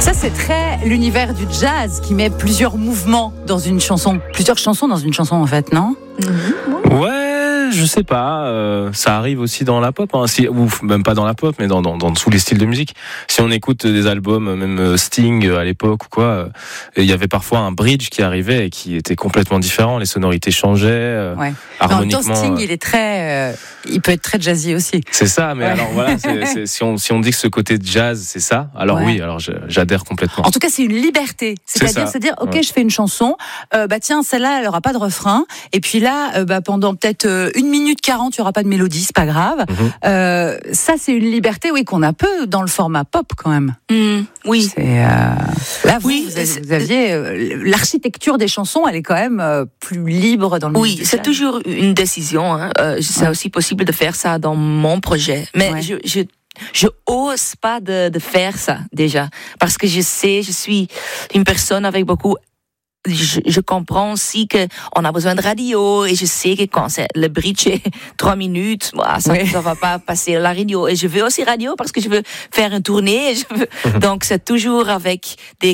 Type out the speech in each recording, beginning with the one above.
Ça, c'est très l'univers du jazz qui met plusieurs mouvements dans une chanson. Plusieurs chansons dans une chanson, en fait, non ? Ouais, je sais pas. Ça arrive aussi dans la pop, hein, ou même pas dans la pop, mais dans tous les styles de musique. Si on écoute des albums, même Sting à l'époque ou quoi, il y avait parfois un bridge qui arrivait et qui était complètement différent. Les sonorités changeaient. Ouais. Harmoniquement. Mais en même temps, Sting, il est très, il peut être très jazzy aussi. C'est ça, mais alors voilà, si on dit que ce côté de jazz, c'est ça, alors oui, alors j'adhère complètement. En tout cas, c'est une liberté. C'est-à-dire, ok, je fais une chanson, tiens, celle-là, elle aura pas de refrain, et puis là, pendant peut-être 1 minute 40, il y aura pas de mélodie, c'est pas grave. Ça, c'est une liberté, oui, qu'on a peu dans le format pop, quand même. Oui. Là, vous aviez l'architecture des chansons, elle est quand même plus libre dans le Oui, c'est toujours une décision. Hein. C'est aussi possible de faire ça dans mon projet, mais je ose pas de faire ça déjà, parce que je sais, je suis une personne avec beaucoup. Je comprends aussi que on a besoin de radio, et je sais que quand le bridge est 3 minutes, ça va pas passer à la radio. Et je veux aussi radio parce que je veux faire une tournée. Donc c'est toujours avec des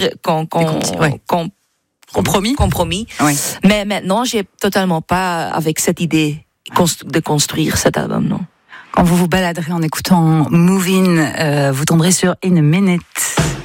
compromis. Oui. Mais maintenant, j'ai totalement pas avec cette idée de construire cet album, non. Quand vous vous baladerez en écoutant Movin', vous tomberez sur In a Minute.